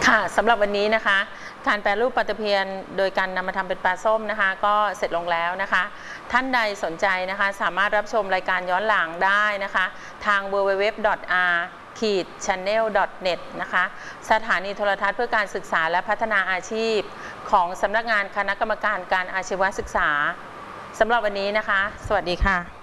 ค่ะสำหรับวันนี้นะคะการแปรรูปปลาตะเพียนโดยการนำมาทำเป็นปลาส้มนะคะก็เสร็จลงแล้วนะคะท่านใดสนใจนะคะสามารถรับชมรายการย้อนหลังได้นะคะทาง www.r-channel.net นะคะสถานีโทรทัศน์เพื่อการศึกษาและพัฒนาอาชีพของสำนักงานคณะกรรมการการอาชีวศึกษาสำหรับวันนี้นะคะสวัสดีค่ะ